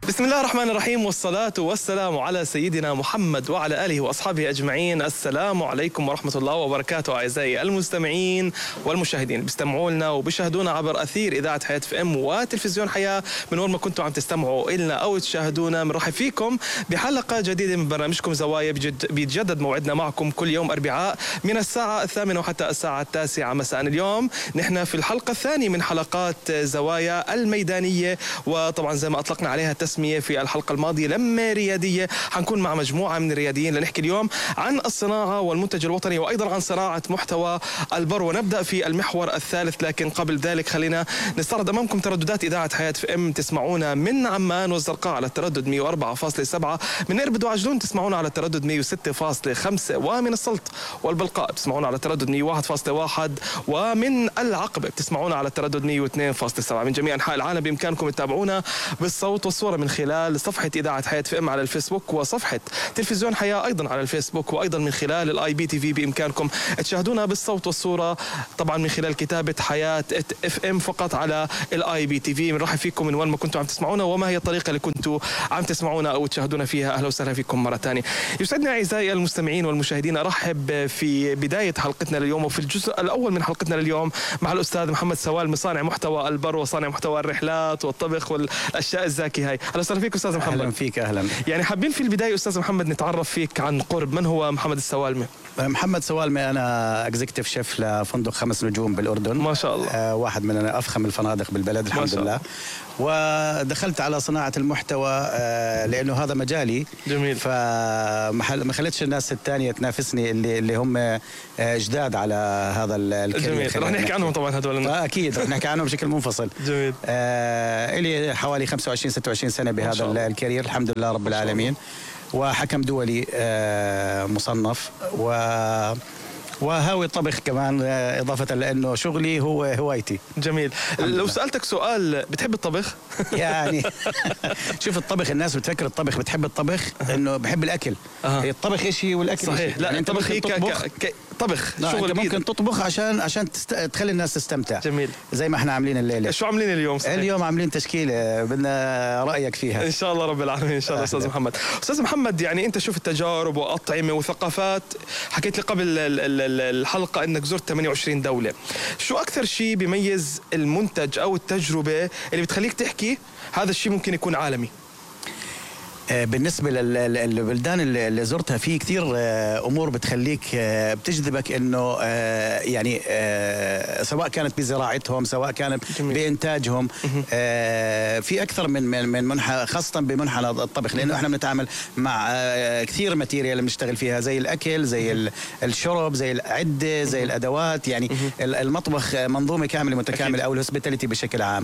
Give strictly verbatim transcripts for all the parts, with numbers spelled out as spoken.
بسم الله الرحمن الرحيم، والصلاة والسلام على سيدنا محمد وعلى آله وأصحابه أجمعين. السلام عليكم ورحمة الله وبركاته أعزائي المستمعين والمشاهدين، بيستمعوا لنا وبيشاهدونا عبر أثير إذاعة حياة اف ام وتلفزيون حياة من وين ما كنتوا عم تستمعوا إلنا أو تشاهدونا. بنرحب فيكم بحلقة جديدة من برنامجكم زوايا. بيتجدد موعدنا معكم كل يوم أربعاء من الساعة الثامنة وحتى الساعة التاسعة مساء. اليوم نحن في الحلقة الثانية من حلقات زوايا الميدانية، وطبعا زي ما أطلقنا عليها التسمية في الحلقة الماضية لما ريادية. حنكون مع مجموعة من الرياديين لنحكي اليوم عن الصناعة والمنتج الوطني وأيضا عن صناعة محتوى البر، ونبدأ في المحور الثالث. لكن قبل ذلك خلينا نستعرض أمامكم ترددات إذاعة حياة اف ام. تسمعونا من عمان والزرقاء على التردد مئة وأربعة فاصلة سبعة، من إربد وعجلون تسمعونا على التردد مئة وستة فاصلة خمسة، ومن السلط والبلقاء تسمعونا على التردد مئة وواحد فاصلة واحد، ومن العقبة بتسمعونا على التردد مئة واثنين فاصلة سبعة. من جميع أنحاء العالم بإمكانكم تتابعونا بالصوت والصورة من خلال صفحة إذاعة حياة اف ام على الفيسبوك، وصفحة تلفزيون حياة أيضا على الفيسبوك، وأيضا من خلال الاي بي تي في بإمكانكم تشاهدونا بالصوت والصورة طبعا من خلال كتابة حياة اف ام فقط على الاي بي تي في. بنرحب فيكم من وين ما كنتوا عم تسمعونا، وما هي الطريقة اللي كنتوا عم تسمعونا أو تشاهدونا فيها. أهلا وسهلا فيكم مرة ثانية. يسعدنا أعزائي المستمعين والمشاهدين أرحب في بداية حلقتنا لليوم وفي الجزء الأول من حلقتنا لليوم مع الأستاذ محمد سوالمي، صانع محتوى البر وصانع محتوى الرحلات والطبخ والأشياء الزاكية هاي. أهلا وسهلا فيك أستاذ محمد. أهلا فيك. أهلا. يعني حابين في البداية أستاذ محمد نتعرف فيك عن قرب. من هو محمد السوالمي؟ محمد سوالمي أنا اكزيكتيف شيف لفندق خمس نجوم بالأردن. ما شاء الله. آه واحد من أفخم الفنادق بالبلد الحمد لله. ودخلت على صناعة المحتوى آه لأنه هذا مجالي. جميل. فما خلتش الناس الثانية تنافسني اللي اللي هم آه جداد على هذا الكارير. جميل. رح نحكي عنهم طبعا هذول. أكيد رح نحكي عنهم بشكل منفصل. جميل. آه إلي حوالي خمسة وعشرين ستة وعشرين سنة بهذا الكارير الحمد لله رب العالمين، وحكم دولي آه مصنف، و وهاوي طبخ كمان إضافة لأنه شغلي هو هوايتي. جميل. لو سألتك سؤال، بتحب الطبخ؟ يعني شوف الطبخ، الناس بتفكر الطبخ بتحب الطبخ إنه بحب الأكل. أه. الطبخ إشي والأكل صحيح. إشي. لا يعني الطبخ هي طبخ شغل. أنت ممكن تطبخ عشان عشان تست... تخلي الناس تستمتع. جميل. زي ما احنا عاملين الليلة. شو عاملين اليوم؟ صحيح. اليوم عاملين تشكيلة، بدنا رأيك فيها إن شاء الله رب العالمين. إن شاء الله. أستاذ محمد أستاذ محمد يعني أنت شوف التجارب وأطعمة وثقافات. حكيت لي قبل الحلقة انك زرت ثمانية وعشرين دولة. شو اكثر شيء بيميز المنتج او التجربة اللي بتخليك تحكي هذا الشيء ممكن يكون عالمي؟ بالنسبة للبلدان اللي زرتها في كثير أمور بتخليك بتجذبك، إنه يعني سواء كانت بزراعتهم سواء كانت جميل. بإنتاجهم. في أكثر من من منحى، خاصة بمنحى الطبخ، لأنه إحنا بنتعامل مع كثير ماتيريال اللي بنشتغل فيها، زي الأكل زي الشرب زي العدة زي الأدوات. يعني المطبخ منظومة كاملة متكاملة أو الهوسبيتاليتي بشكل عام.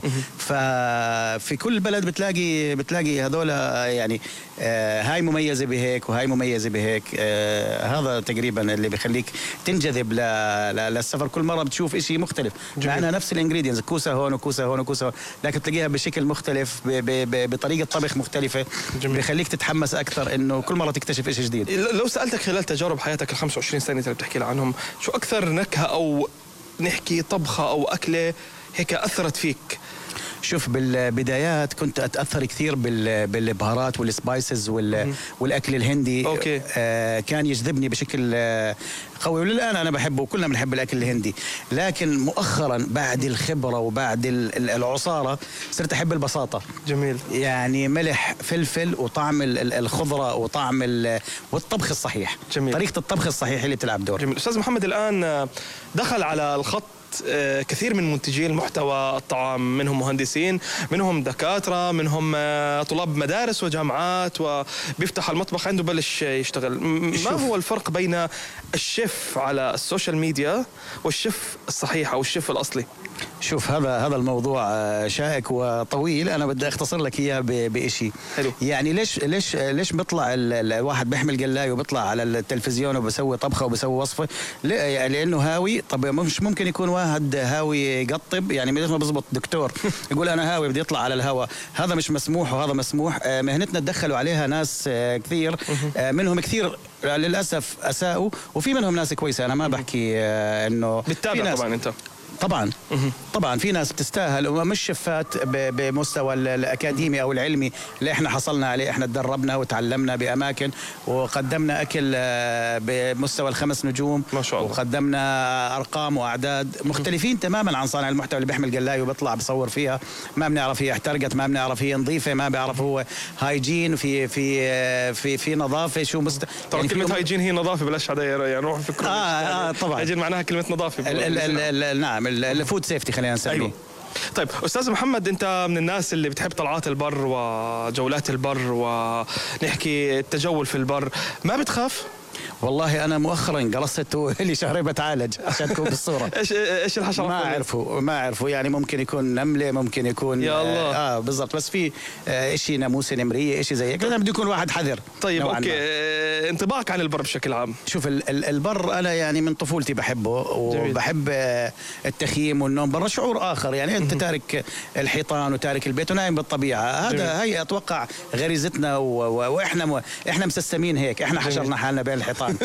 ففي كل بلد بتلاقي بتلاقي هذول يعني آه هاي مميزة بهيك وهاي مميزة بهيك. آه هذا تقريبا اللي بيخليك تنجذب للسفر. كل مرة بتشوف إشي مختلف، مع أنها نفس الانجريدينتس، كوسة هون وكوسة هون وكوسة هون، لكن تلاقيها بشكل مختلف بطريقة طبخ مختلفة. جميل. بيخليك تتحمس أكثر إنه كل مرة تكتشف إشي جديد. لو سألتك خلال تجارب حياتك ال خمسة وعشرين سنة اللي بتحكي عنهم، شو أكثر نكهة أو نحكي طبخة أو أكلة هيك أثرت فيك؟ شوف بالبدايات كنت أتأثر كثير بالبهارات والسبايسز والأكل الهندي. أوكي. آه كان يجذبني بشكل آه قوي، وللآن أنا بحبه وكلنا بنحب الأكل الهندي. لكن مؤخرا بعد الخبرة وبعد العصارة صرت أحب البساطة. جميل. يعني ملح فلفل وطعم الخضرة وطعم والطبخ الصحيح. جميل. طريقة الطبخ الصحيح اللي بتلعب دور. جميل. أستاذ محمد الآن دخل على الخط كثير من منتجي المحتوى الطعام، منهم مهندسين، منهم دكاترة، منهم طلاب مدارس وجامعات، وبيفتح المطبخ عنده بلش يشتغل. ما هو الفرق بين الشيف على السوشيال ميديا والشيف الصحيح أو الشيف الأصلي؟ شوف هذا هذا الموضوع شائك وطويل، انا بدي اختصر لك اياه بشيء. حلو. يعني ليش ليش ليش بيطلع الواحد بيحمل قلايه وبيطلع على التلفزيون وبسوي طبخه وبسوي وصفه؟ لانه هاوي. طب مش ممكن يكون واحد هاوي يقطب؟ يعني ما بيزبط دكتور يقول انا هاوي بدي يطلع على الهواء. هذا مش مسموح وهذا مسموح. مهنتنا تدخلوا عليها ناس كثير، منهم كثير للاسف اساءوا، وفي منهم ناس كويسه. انا ما بحكي انه بتتابع طبعا انت طبعا طبعا في ناس بتستاهل ومش شفات ب- بمستوى ال- الاكاديمي او العلمي اللي احنا حصلنا عليه. احنا تدربنا وتعلمنا باماكن وقدمنا اكل آه، بمستوى الخمس نجوم ما شاء الله. وقدمنا ارقام واعداد مختلفين تماما عن صانع المحتوى اللي بيحمل قلايه وبيطلع بصور فيها، ما بنعرف هي احترقت، ما بنعرف هي نظيفه، ما بيعرف هو هايجين في في آه، في في نظافه شو مست طبعا يعني في كلمة أمور- هايجين هي نظافة، بلاش حدا يعني روح فكروا. آه، آه، طبعاً. هايجين معناها كلمة نظافة. ال- ال- ال- ال- نعم الفود سيفتي خلينا نسميه. أيوة. طيب أستاذ محمد، أنت من الناس اللي بتحب طلعات البر وجولات البر ونحكي التجول في البر، ما بتخاف؟ والله انا مؤخرا قرصت لي شهرين بتعالج عشان تكون بالصوره. ايش ايش الحشرات؟ ما اعرفوا ما اعرفوا يعني ممكن يكون نمله، ممكن يكون يا الله. اه بالضبط، بس في آه شيء ناموسه نمريه شيء زي هيك، لازم بده يكون واحد حذر. طيب نوعاً اوكي، ما. آه، انطباعك عن البر بشكل عام؟ شوف ال- ال- البر انا يعني من طفولتي بحبه جميل. وبحب آه، التخييم والنوم برا، شعور اخر يعني انت تارك الحيطان وتارك البيت ونايم بالطبيعه. جميل. هذا هي اتوقع غريزتنا و- و- واحنا م- احنا مسستمين هيك، احنا حشرنا حالنا بين الحيطان.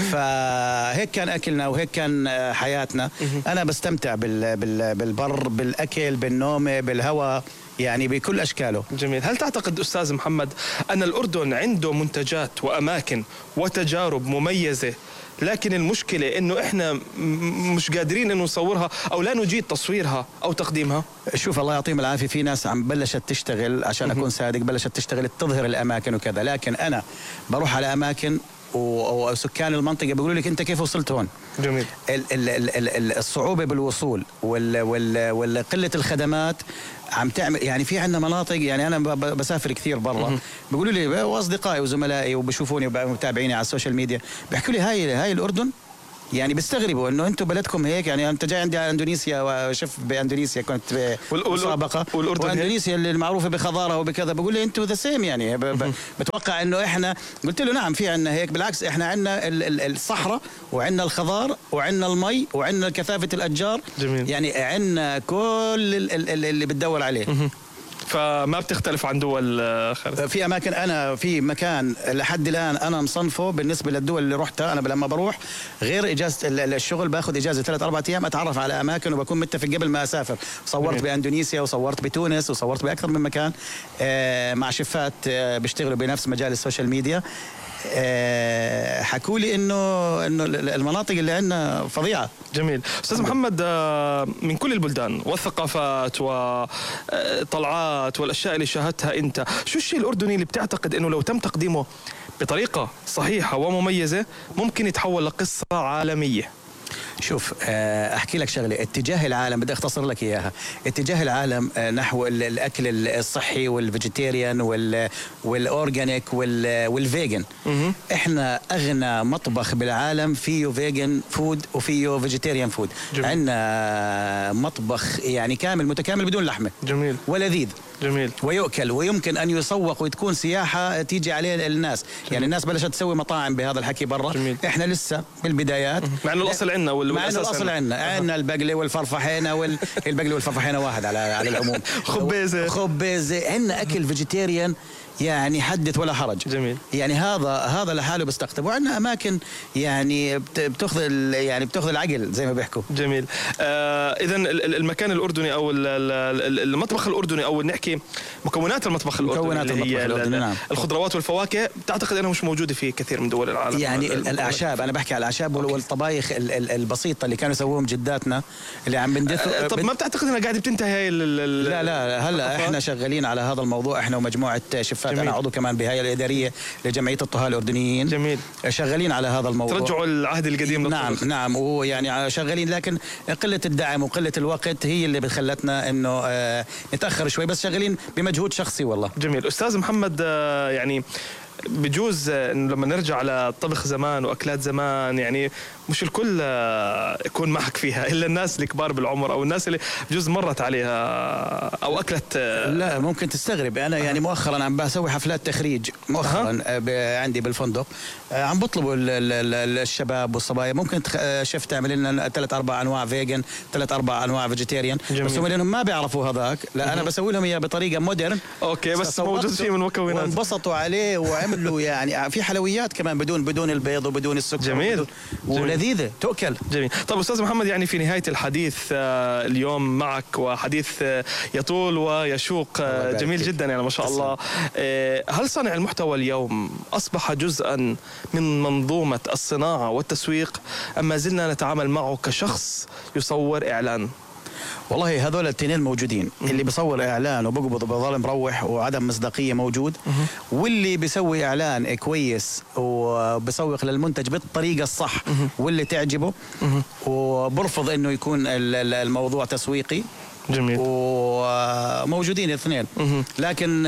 فهيك كان اكلنا وهيك كان آه، حياتنا. انا بستمتع بال- بال- بالبر، بالاكل، بالنوم، بالهواء، يعني بكل اشكاله. جميل. هل تعتقد أستاذ محمد أن الأردن عنده منتجات وأماكن وتجارب مميزة، لكن المشكلة إنه إحنا م- مش قادرين إنه نصورها أو لا نجيد تصويرها أو تقديمها؟ شوف الله يعطيهم العافيه، في ناس عم بلشت تشتغل، عشان اكون صادق بلشت تشتغل تظهر الاماكن وكذا، لكن انا بروح على اماكن و- وسكان المنطقه بيقولوا لك انت كيف وصلت هون؟ جميل. ال- ال- ال- ال- ال- الصعوبه بالوصول وال- وال- وقله الخدمات عم تعمل يعني في عندنا مناطق، يعني انا ب- ب- بسافر كثير برا، بيقولوا لي واصدقائي وزملائي وبشوفوني ومتابعيني على السوشيال ميديا بيحكوا لي هاي هاي الاردن، يعني بيستغربوا انه انتم بلدكم هيك. يعني انت جاي عندي على اندونيسيا وشف باندونيسيا كنت وال- وال- بمسابقه والأردن هيك؟ واندونيسيا اللي المعروفه بخضارها وبكذا، بقول لي انتم ذا سيم يعني ب- ب- بتوقع انه احنا، قلت له نعم في عندنا هيك، بالعكس احنا عندنا ال- ال- الصحراء وعندنا الخضار وعندنا المي وعندنا كثافه الاشجار. جميل. يعني عندنا كل ال- ال- ال- اللي بتدور عليه. فما بتختلف عن دول آه، خارج. في اماكن، انا في مكان لحد الان انا مصنفه بالنسبه للدول اللي رحتها، انا لما بروح غير اجازه ال- الشغل باخذ اجازه ثلاث اربع ايام اتعرف على اماكن وبكون متفق قبل ما اسافر. صورت جميل. باندونيسيا وصورت بتونس وصورت باكثر من مكان آه، مع شفات آه، بيشتغلوا بنفس مجال السوشيال ميديا. آه، حكوا لي انه انه المناطق اللي عندنا فظيعه. جميل. أستاذ محمد، آه، من كل البلدان والثقافات وطلعات والأشياء اللي شاهدتها أنت، شو الشيء الأردني اللي بتعتقد أنه لو تم تقديمه بطريقة صحيحة ومميزة ممكن يتحول لقصة عالمية؟ شوف آه، احكي لك شغله، اتجاه العالم بدي اختصر لك اياها، اتجاه العالم آه، نحو ال- الاكل الصحي والفيجيتيريان وال والاورجانيك وال والفيجن. احنا اغنى مطبخ بالعالم فيه فيجن فود وفيه فيجيتيريان فود. جميل. عندنا مطبخ يعني كامل متكامل بدون لحمه جميل. ولذيذ جميل. ويؤكل ويمكن ان يسوق وتكون سياحه تيجي عليه الناس. يعني الناس بلشت تسوي مطاعم بهذا الحكي برا. جميل. احنا لسه بالبدايات، مع انه الاصل عندنا وال- مع انه والأساس الاصل عندنا. عندنا عندنا البقله والفرفحينه وال... البقله والفرفحينه واحد على على العموم. خبيزة. خبيزه، عندنا اكل فيجيتيريان يعني حدث ولا حرج. جميل. يعني هذا هذا لحاله بيستقطب، وعندنا اماكن يعني بت- بتاخذ ال- يعني بتاخذ العقل زي ما بيحكوا. جميل. آه اذا ال- ال- المكان الاردني او ال- ال- ال- المطبخ الاردني او نحكي مكونات المطبخ الاردني مكونات اللي المطبخ هي ال- الأردني، ال- نعم. الخضروات والفواكه، تعتقد انها مش موجوده في كثير من دول العالم؟ يعني ال- ال- ال- الاعشاب، انا بحكي على الاعشاب وال- والطبايخ ال- ال- البسيطه اللي كانوا يسووهم جداتنا اللي عم بندث. آه، طب ما بتعتقد انها قاعده بتنتهي هاي ال- ال- لا لا هلا الثقافات؟ احنا شغالين على هذا الموضوع، احنا ومجموعه شفات. جميل. انا عضو كمان بهيئه الاداريه لجمعيه الطهاه الاردنيين. جميل. شغالين على هذا الموضوع. ترجعوا العهد القديم نعم للطبخ. نعم ويعني شغالين، لكن قله الدعم وقله الوقت هي اللي خلتنا انه آه، نتاخر شوي، بس شغالين بمجهود شخصي والله. جميل. استاذ محمد، آه، يعني بجوز آه، إنه لما نرجع على طبخ زمان واكلات زمان، يعني مش الكل آه، يكون معك فيها الا الناس الكبار بالعمر او الناس اللي بجوز مرت عليها او اكلت. آه، لا ممكن تستغرب، انا يعني مؤخرا عم بسوي حفلات تخريج مؤخرا آه، ب- عندي بالفندق، آه، عم بطلبوا ال- ال- ال- الشباب والصبايا ممكن تخ- آه، شيف تعمل لنا ثلاث اربع انواع فيجن، ثلاث اربع انواع فيجيتيريان، جميل. بس هم لانهم ما بيعرفوا هذاك، لا انا بسوي لهم اياه بطريقه مودرن. اوكي، بس سوقته موجود فيه من المكونات. وانبسطوا عليه وعملوا يعني في حلويات كمان بدون بدون البيض وبدون السكر. جميل. وبدون- جميل. لذيذه تؤكل. جميل. طب استاذ محمد، يعني في نهايه الحديث اليوم معك، وحديث يطول ويشوق جميل جدا يعني ما شاء الله، هل صانع المحتوى اليوم اصبح جزءا من منظومه الصناعه والتسويق، ام ما زلنا نتعامل معه كشخص يصور اعلان؟ والله هذول الاثنين موجودين، اللي بيصور اعلان وبقبض بظل مروح وعدم مصداقيه موجود، واللي بيسوي اعلان كويس وبيسوق للمنتج بالطريقه الصح واللي تعجبه وبرفض انه يكون الموضوع تسويقي. جميل. وموجودين الاثنين، لكن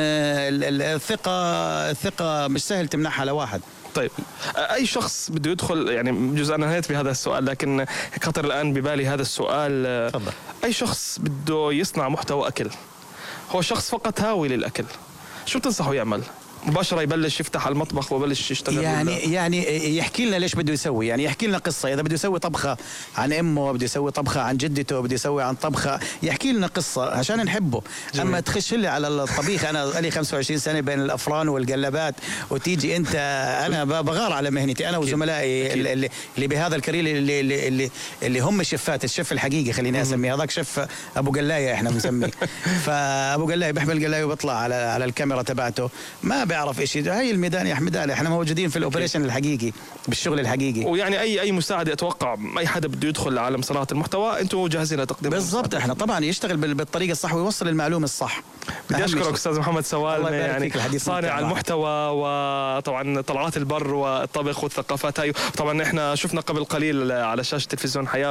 الثقه الثقه مش سهل تمنحها لواحد. طيب اي شخص بده يدخل، يعني جزء انا نهيت بهذا السؤال لكن خطر الان ببالي هذا السؤال، تفضل. اي شخص بده يصنع محتوى اكل، هو شخص فقط هاوي للاكل، شو بتنصحه يعمل؟ مباشرة يبلش يفتح المطبخ وبلش يشتغل؟ يعني ولا؟ يعني يحكي لنا ليش بده يسوي، يعني يحكي لنا قصة. إذا بده يسوي طبخة عن أمه، بده يسوي طبخة عن جدته، بده يسوي عن طبخة، يحكي لنا قصة عشان نحبه. جميل. أما تخش لي على الطبيخ، أنا لي خمسة وعشرين سنة بين الأفران والقلبات، وتيجي أنت، أنا بغار على مهنتي أنا وزملائي اللي, اللي بهذا الكارير اللي, اللي, اللي, اللي هم شفات، الشيف الحقيقي خليني أسميه، هذاك شيف أبو قلاية إحنا بنسميه. فأبو قلاية بيحمل قلاية وبيطلع على على الكاميرا تبعته، ما بيعرف إيش. هاي الميدان يا حمدان، احنا موجودين في الاوبريشن الحقيقي، بالشغل الحقيقي. ويعني اي اي مساعده، اتوقع اي حدا بده يدخل لعالم صناعه المحتوى انتم جاهزين لتقديم بالضبط. احنا طبعا يشتغل بالطريقه الصح ويوصل المعلومه الصح. بدي اشكرك استاذ محمد سوال، يعني صانع المحتوى، وطبعا طلعات البر والطبخ والثقافات هاي. طبعا احنا شفنا قبل قليل على شاشه تلفزيون حياه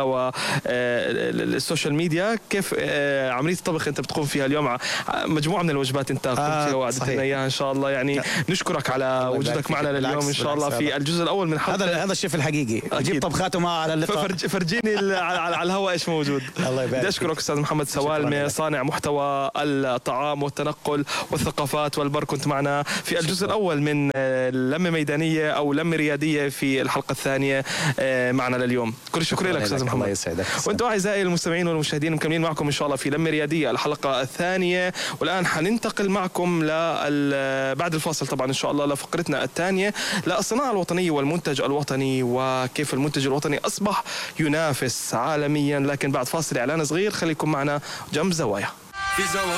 والسوشيال ميديا كيف عمليه الطبخ انت بتقوم فيها اليوم، مجموعه من الوجبات انت قمت فيها وعدت لنا اياها ان شاء الله. يعني نشكرك على وجودك معنا لليوم ان شاء الله في الجزء الاول من حلقه. هذا هذا الشيف الحقيقي، جيب طبخاته معه على اللقاء. فرجيني على الهواء ايش موجود. الله يبارك. بدي اشكرك استاذ محمد سوالمه، صانع محتوى الطعام والتنقل والثقافات والبر، كنت معنا في الجزء الاول من لمه ميدانيه او لمه رياديه في الحلقه الثانيه معنا لليوم. كل الشكر لك استاذ محمد. الله يسعدك. وانتم اعزائي المستمعين والمشاهدين مكملين معكم ان شاء الله في لمه رياديه الحلقه الثانيه، والان حننتقل معكم ل بعد الفاصل طبعا ان شاء الله لفقرتنا الثانيه، للصناعه الوطنيه والمنتج الوطني، وكيف المنتج الوطني اصبح ينافس عالميا. لكن بعد فاصل اعلان صغير، خليكم معنا جنب زوايا.